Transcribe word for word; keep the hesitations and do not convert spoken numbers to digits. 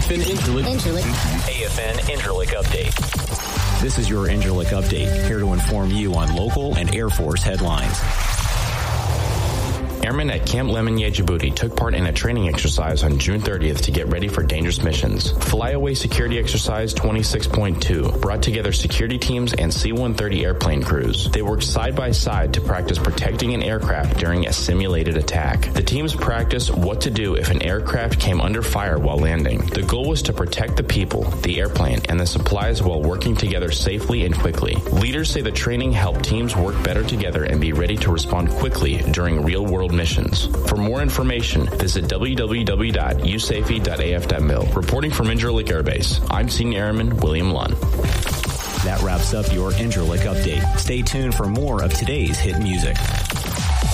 F N Incirlik. Incirlik. A F N Incirlik Update. This is your Incirlik Update, here to inform you on local and Air Force headlines. Airmen at Camp Lemonnier, Djibouti took part in a training exercise on June thirtieth to get ready for dangerous missions. Flyaway Security Exercise twenty-six point two brought together security teams and C one thirty airplane crews. They worked side by side to practice protecting an aircraft during a simulated attack. The teams practiced what to do if an aircraft came under fire while landing. The goal was to protect the people, the airplane, and the supplies while working together safely and quickly. Leaders say the training helped teams work better together and be ready to respond quickly during real-world missions. For more information, visit w w w dot u s a f e dot a f dot mil. Reporting from Incirlik Air Base, I'm Senior Airman William Lunn. That wraps up your Incirlik Update. Stay tuned for more of today's hit music.